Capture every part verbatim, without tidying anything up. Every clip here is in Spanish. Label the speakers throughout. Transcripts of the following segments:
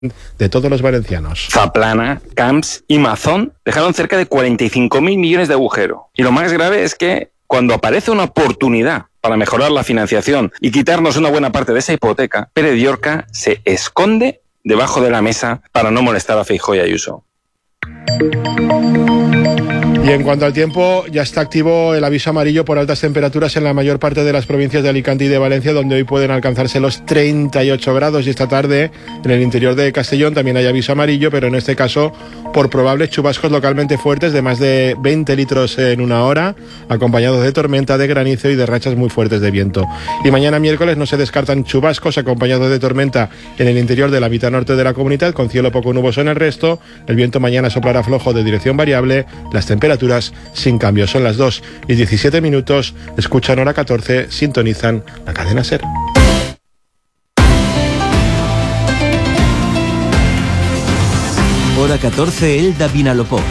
Speaker 1: de todos los valencianos.
Speaker 2: Zaplana, Camps y Mazón dejaron cerca de cuarenta y cinco mil millones de agujero. Y lo más grave es que cuando aparece una oportunidad para mejorar la financiación y quitarnos una buena parte de esa hipoteca, Pérez Llorca se esconde debajo de la mesa para no molestar a Feijóo y Ayuso.
Speaker 1: Y en cuanto al tiempo, ya está activo el aviso amarillo por altas temperaturas en la mayor parte de las provincias de Alicante y de Valencia, donde hoy pueden alcanzarse los treinta y ocho grados, y esta tarde en el interior de Castellón también hay aviso amarillo, pero en este caso por probables chubascos localmente fuertes de más de veinte litros en una hora, acompañados de tormenta, de granizo y de rachas muy fuertes de viento. Y mañana miércoles no se descartan chubascos acompañados de tormenta en el interior de la mitad norte de la comunidad, con cielo poco nuboso en el resto. El viento mañana soplará flojo de dirección variable, las temperaturas sin cambio. Son las dos y diecisiete minutos, escuchan Hora catorce, sintonizan la cadena SER.
Speaker 3: Hora catorce, Elda Vinalopó.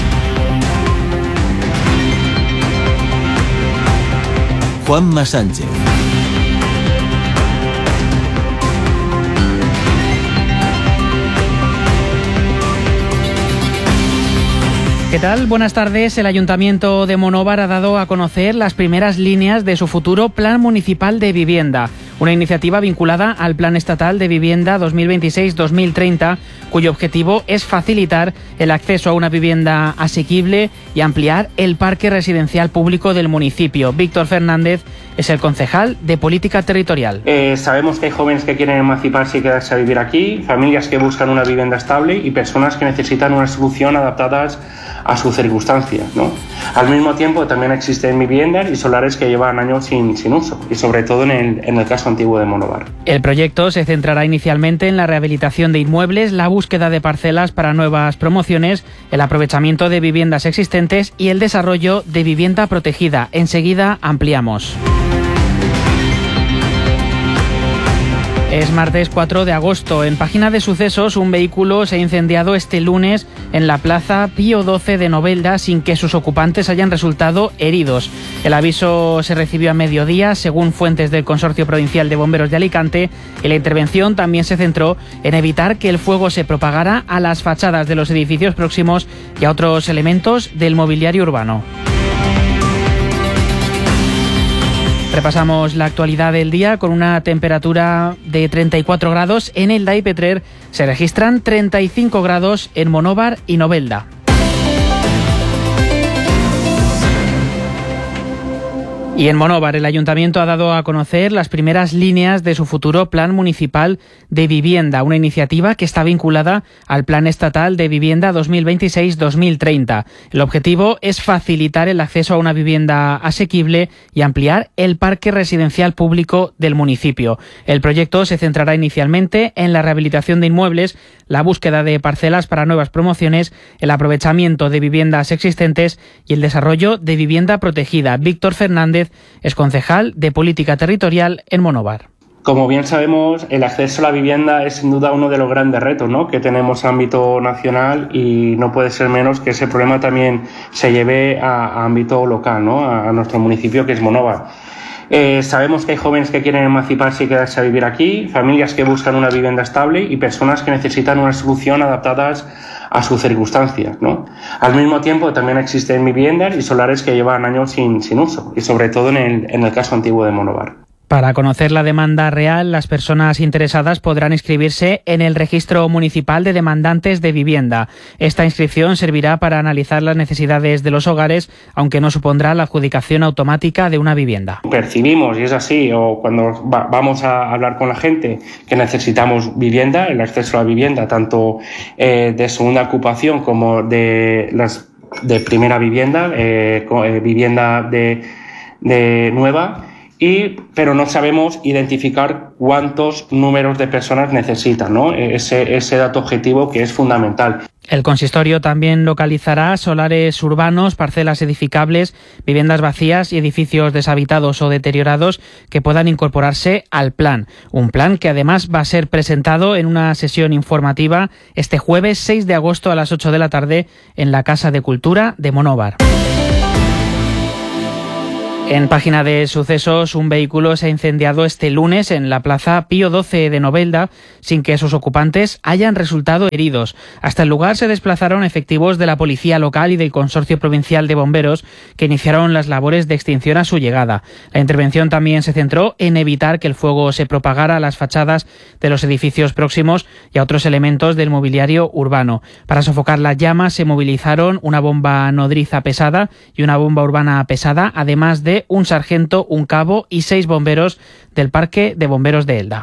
Speaker 3: Juanma Sánchez.
Speaker 4: ¿Qué tal? Buenas tardes. El Ayuntamiento de Monóvar ha dado a conocer las primeras líneas de su futuro Plan Municipal de Vivienda, una iniciativa vinculada al Plan Estatal de Vivienda dos mil veintiséis dos mil treinta, cuyo objetivo es facilitar el acceso a una vivienda asequible y ampliar el parque residencial público del municipio. Víctor Fernández es el concejal de Política Territorial.
Speaker 5: Eh, sabemos que hay jóvenes que quieren emanciparse y quedarse a vivir aquí, familias que buscan una vivienda estable y personas que necesitan una solución adaptadas a sus circunstancias, ¿no? Al mismo tiempo también existen viviendas y solares que llevan años sin, sin uso, y sobre todo en el, en el caso antiguo de Monóvar.
Speaker 4: El proyecto se centrará inicialmente en la rehabilitación de inmuebles, la búsqueda de parcelas para nuevas promociones, el aprovechamiento de viviendas existentes y el desarrollo de vivienda protegida. Enseguida ampliamos. Es martes cuatro de agosto. En Página de Sucesos, un vehículo se ha incendiado este lunes en la plaza Pío doce de Novelda sin que sus ocupantes hayan resultado heridos. El aviso se recibió a mediodía, según fuentes del Consorcio Provincial de Bomberos de Alicante, y la intervención también se centró en evitar que el fuego se propagara a las fachadas de los edificios próximos y a otros elementos del mobiliario urbano. Repasamos la actualidad del día con una temperatura de treinta y cuatro grados en Elda y Petrer. Se registran treinta y cinco grados en Monóvar y Novelda. Y en Monóvar, el Ayuntamiento ha dado a conocer las primeras líneas de su futuro Plan Municipal de Vivienda, una iniciativa que está vinculada al Plan Estatal de Vivienda dos mil veintiséis dos mil treinta. El objetivo es facilitar el acceso a una vivienda asequible y ampliar el parque residencial público del municipio. El proyecto se centrará inicialmente en la rehabilitación de inmuebles, la búsqueda de parcelas para nuevas promociones, el aprovechamiento de viviendas existentes y el desarrollo de vivienda protegida. Víctor Fernández es concejal de Política Territorial en Monóvar.
Speaker 5: Como bien sabemos, el acceso a la vivienda es sin duda uno de los grandes retos, ¿no?, que tenemos a ámbito nacional, y no puede ser menos que ese problema también se lleve a, a ámbito local, ¿no?, a, a nuestro municipio, que es Monóvar. Eh, sabemos que hay jóvenes que quieren emanciparse y quedarse a vivir aquí, familias que buscan una vivienda estable y personas que necesitan una solución adaptadas a sus circunstancias, ¿no? Al mismo tiempo también existen viviendas y solares que llevan años sin, sin uso, y sobre todo en el, en el caso antiguo de Monóvar.
Speaker 4: Para conocer la demanda real, las personas interesadas podrán inscribirse en el Registro Municipal de Demandantes de Vivienda. Esta inscripción servirá para analizar las necesidades de los hogares, aunque no supondrá la adjudicación automática de una vivienda.
Speaker 5: Percibimos, y es así, o cuando va, vamos a hablar con la gente, que necesitamos vivienda, el acceso a la vivienda, tanto eh, de segunda ocupación como de las de primera vivienda, eh, eh, vivienda de, de nueva. Y, pero no sabemos identificar cuántos números de personas necesitan, ¿no? Ese, ese dato objetivo que es fundamental.
Speaker 4: El consistorio también localizará solares urbanos, parcelas edificables, viviendas vacías y edificios deshabitados o deteriorados que puedan incorporarse al plan. Un plan que además va a ser presentado en una sesión informativa este jueves seis de agosto a las ocho de la tarde en la Casa de Cultura de Monóvar. En página de sucesos, un vehículo se ha incendiado este lunes en la plaza Pío doce de Novelda, sin que sus ocupantes hayan resultado heridos. Hasta el lugar se desplazaron efectivos de la policía local y del Consorcio Provincial de Bomberos, que iniciaron las labores de extinción a su llegada. La intervención también se centró en evitar que el fuego se propagara a las fachadas de los edificios próximos y a otros elementos del mobiliario urbano. Para sofocar las llamas se movilizaron una bomba nodriza pesada y una bomba urbana pesada, además de un sargento, un cabo y seis bomberos del Parque de Bomberos de Elda.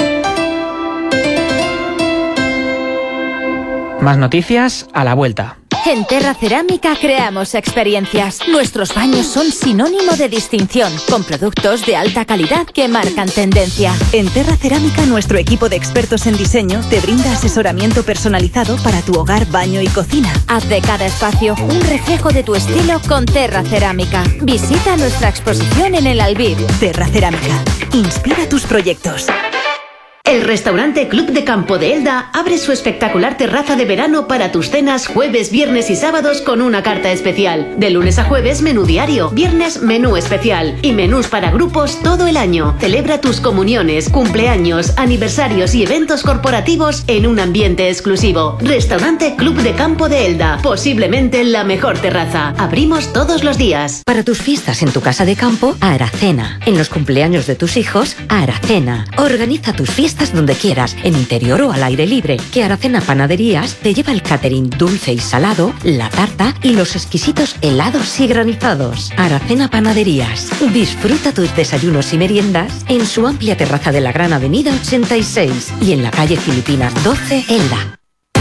Speaker 4: Más noticias a la vuelta.
Speaker 6: En Terra Cerámica creamos experiencias. Nuestros baños son sinónimo de distinción, con productos de alta calidad que marcan tendencia.
Speaker 7: En Terra Cerámica, nuestro equipo de expertos en diseño te brinda asesoramiento personalizado para tu hogar, baño y cocina.
Speaker 6: Haz de cada espacio un reflejo de tu estilo con Terra Cerámica. Visita nuestra exposición en el Albir.
Speaker 7: Terra Cerámica. Inspira tus proyectos.
Speaker 8: El restaurante Club de Campo de Elda abre su espectacular terraza de verano para tus cenas jueves, viernes y sábados con una carta especial. De lunes a jueves, menú diario, viernes, menú especial y menús para grupos todo el año. Celebra tus comuniones, cumpleaños, aniversarios y eventos corporativos en un ambiente exclusivo. Restaurante Club de Campo de Elda, posiblemente la mejor terraza. Abrimos todos los días.
Speaker 9: Para tus fiestas en tu casa de campo, Aracena. En los cumpleaños de tus hijos, Aracena. Organiza tus fiestas donde quieras, en interior o al aire libre, que Aracena Panaderías te lleva el catering dulce y salado, la tarta y los exquisitos helados y granizados. Aracena Panaderías. Disfruta tus desayunos y meriendas en su amplia terraza de la Gran Avenida ochenta y seis y en la calle Filipinas doce, Elda.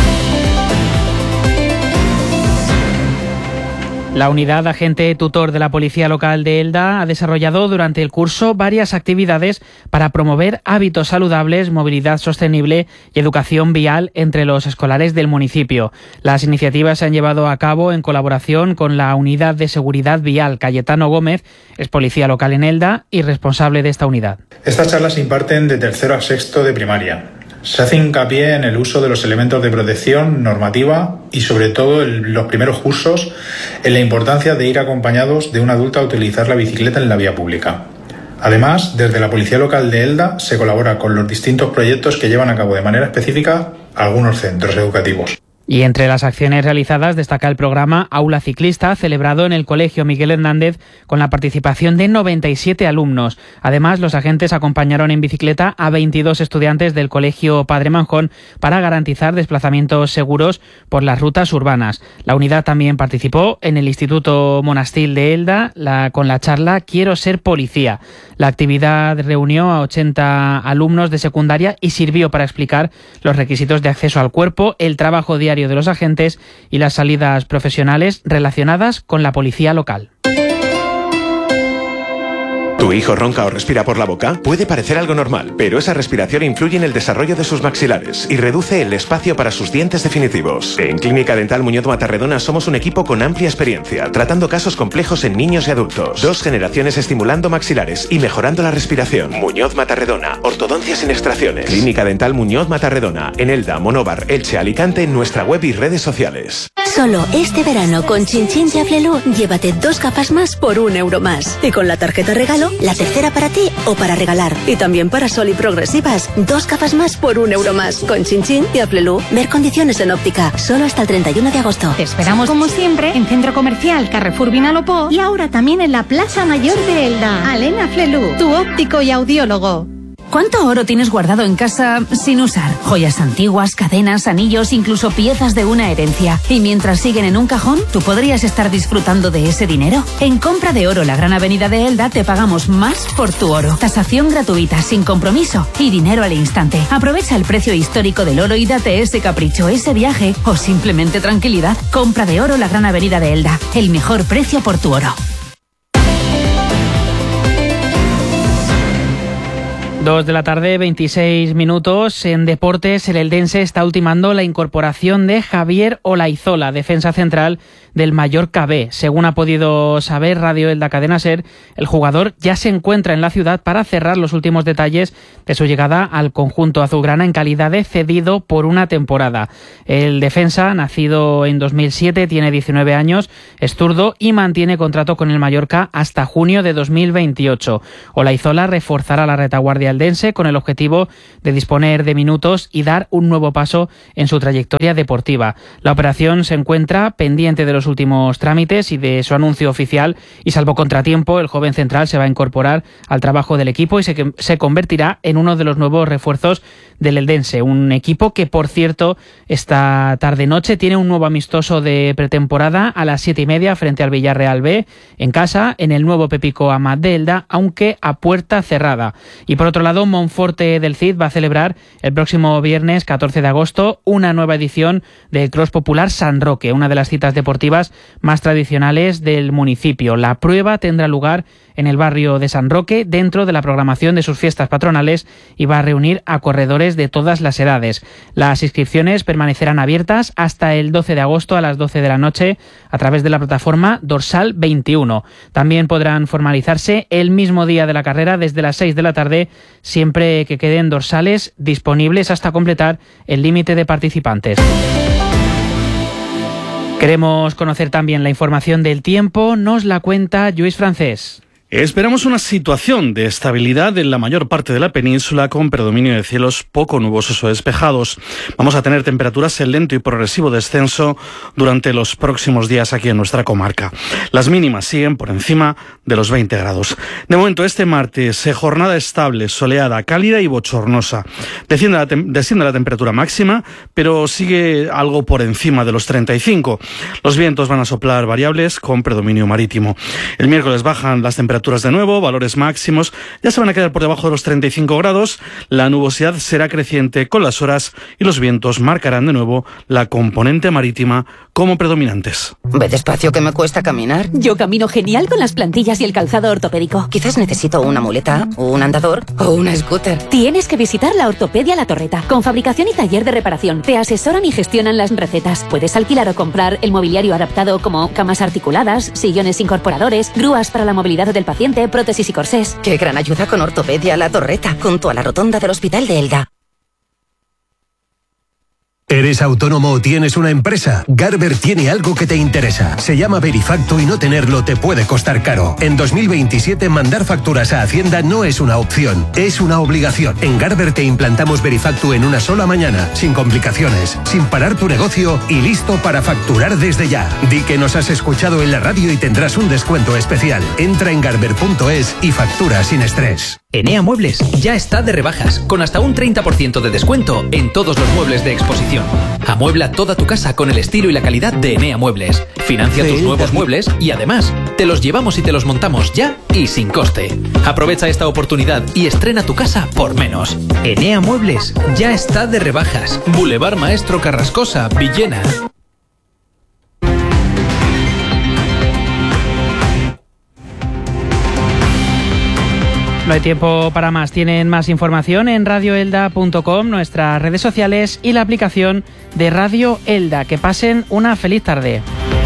Speaker 4: La unidad agente tutor de la Policía Local de Elda ha desarrollado durante el curso varias actividades para promover hábitos saludables, movilidad sostenible y educación vial entre los escolares del municipio. Las iniciativas se han llevado a cabo en colaboración con la Unidad de Seguridad Vial. Cayetano Gómez es policía local en Elda y responsable de esta unidad.
Speaker 10: Estas charlas se imparten de tercero a sexto de primaria. Se hace hincapié en el uso de los elementos de protección normativa y sobre todo en los primeros cursos en la importancia de ir acompañados de un adulto a utilizar la bicicleta en la vía pública. Además, desde la Policía Local de Elda se colabora con los distintos proyectos que llevan a cabo de manera específica algunos centros educativos.
Speaker 4: Y entre las acciones realizadas destaca el programa Aula Ciclista, celebrado en el Colegio Miguel Hernández con la participación de noventa y siete alumnos. Además, los agentes acompañaron en bicicleta a veintidós estudiantes del Colegio Padre Manjón para garantizar desplazamientos seguros por las rutas urbanas. La unidad también participó en el Instituto Monastil de Elda la, con la charla Quiero ser policía. La actividad reunió a ochenta alumnos de secundaria y sirvió para explicar los requisitos de acceso al cuerpo, el trabajo diario de los agentes y las salidas profesionales relacionadas con la policía local.
Speaker 11: ¿Tu hijo ronca o respira por la boca? Puede parecer algo normal, pero esa respiración influye en el desarrollo de sus maxilares y reduce el espacio para sus dientes definitivos. En Clínica Dental Muñoz Matarredona somos un equipo con amplia experiencia, tratando casos complejos en niños y adultos. Dos generaciones estimulando maxilares y mejorando la respiración. Muñoz Matarredona, ortodoncia sin extracciones. Clínica Dental Muñoz Matarredona, en Elda, Monóvar, Elche, Alicante, en nuestra web y redes sociales.
Speaker 12: Solo este verano con Chin de Aflelu, llévate dos gafas más por un euro más. Y con la tarjeta regalo, la tercera para ti o para regalar. Y también para Sol y Progresivas, dos gafas más por un euro más. Con Chin y Aflelu, ver condiciones en óptica. Solo hasta el treinta y uno de agosto.
Speaker 13: Te esperamos como siempre en Centro Comercial Carrefour Vinalopó y ahora también en la Plaza Mayor de Elda. Alena Aflelu, tu óptico y audiólogo.
Speaker 14: ¿Cuánto oro tienes guardado en casa sin usar? Joyas antiguas, cadenas, anillos, incluso piezas de una herencia. Y mientras siguen en un cajón, tú podrías estar disfrutando de ese dinero. En Compra de Oro, la Gran Avenida de Elda, te pagamos más por tu oro. Tasación gratuita, sin compromiso y dinero al instante. Aprovecha el precio histórico del oro y date ese capricho, ese viaje o simplemente tranquilidad. Compra de Oro, la Gran Avenida de Elda. El mejor precio por tu oro.
Speaker 4: Dos de la tarde, veintiséis minutos. En deportes, el eldense está ultimando la incorporación de Javier Olaizola, defensa central del Mallorca B. Según ha podido saber Radio Elda Cadena Ser, el jugador ya se encuentra en la ciudad para cerrar los últimos detalles de su llegada al conjunto azulgrana en calidad de cedido por una temporada. El defensa, nacido en dos mil siete, tiene diecinueve años, es zurdo y mantiene contrato con el Mallorca hasta junio de dos mil veintiocho. Olaizola reforzará la retaguardia eldense con el objetivo de disponer de minutos y dar un nuevo paso en su trayectoria deportiva. La operación se encuentra pendiente de los últimos trámites y de su anuncio oficial, y salvo contratiempo, el joven central se va a incorporar al trabajo del equipo y se, se convertirá en uno de los nuevos refuerzos del eldense, un equipo que, por cierto, esta tarde-noche tiene un nuevo amistoso de pretemporada a las siete y media frente al Villarreal B, en casa, en el nuevo Pepico Amat de Elda, aunque a puerta cerrada. Y por otro lado, Monforte del Cid va a celebrar el próximo viernes catorce de agosto una nueva edición del Cross Popular San Roque, una de las citas deportivas más tradicionales del municipio. La prueba tendrá lugar en el barrio de San Roque, dentro de la programación de sus fiestas patronales, y va a reunir a corredores de todas las edades. Las inscripciones permanecerán abiertas hasta el doce de agosto a las doce de la noche a través de la plataforma Dorsal veintiuno. También podrán formalizarse el mismo día de la carrera desde las seis de la tarde, siempre que queden dorsales disponibles hasta completar el límite de participantes. Queremos conocer también la información del tiempo. Nos la cuenta Lluís Francés.
Speaker 15: Esperamos una situación de estabilidad en la mayor parte de la península, con predominio de cielos poco nubosos o despejados. Vamos a tener temperaturas en lento y progresivo descenso durante los próximos días aquí en nuestra comarca. Las mínimas siguen por encima de los veinte grados. De momento, este martes, eh, jornada estable, soleada, cálida y bochornosa. Desciende la, tem- desciende la temperatura máxima, pero sigue algo por encima de los treinta y cinco. Los vientos van a soplar variables con predominio marítimo. El miércoles bajan las temperaturas de nuevo, valores máximos ya se van a quedar por debajo de los treinta y cinco grados, la nubosidad será creciente con las horas y los vientos marcarán de nuevo la componente marítima como predominantes.
Speaker 16: Ve despacio, que me cuesta caminar.
Speaker 12: Yo camino genial con las plantillas y el calzado ortopédico.
Speaker 16: Quizás necesito una muleta, un andador o una scooter.
Speaker 12: Tienes que visitar la Ortopedia La Torreta, con fabricación y taller de reparación. Te asesoran y gestionan las recetas. Puedes alquilar o comprar el mobiliario adaptado, como camas articuladas, sillones incorporadores, grúas para la movilidad del paciente, prótesis y corsés.
Speaker 16: Qué gran ayuda con Ortopedia La Torreta, junto a la rotonda del Hospital de Elda.
Speaker 17: ¿Eres autónomo o tienes una empresa? Garber tiene algo que te interesa. Se llama Verifacto y no tenerlo te puede costar caro. En dos mil veintisiete, mandar facturas a Hacienda no es una opción, es una obligación. En Garber te implantamos Verifacto en una sola mañana, sin complicaciones, sin parar tu negocio y listo para facturar desde ya. Di que nos has escuchado en la radio y tendrás un descuento especial. Entra en garber punto es y factura sin estrés.
Speaker 18: Enea Muebles ya está de rebajas, con hasta un treinta por ciento de descuento en todos los muebles de exposición. Amuebla toda tu casa con el estilo y la calidad de Enea Muebles. Financia tus nuevos muebles y además te los llevamos y te los montamos ya y sin coste. Aprovecha esta oportunidad y estrena tu casa por menos. Enea Muebles ya está de rebajas. Boulevard Maestro Carrascosa, Villena.
Speaker 4: No hay tiempo para más. Tienen más información en radio elda punto com, nuestras redes sociales y la aplicación de Radio Elda. Que pasen una feliz tarde.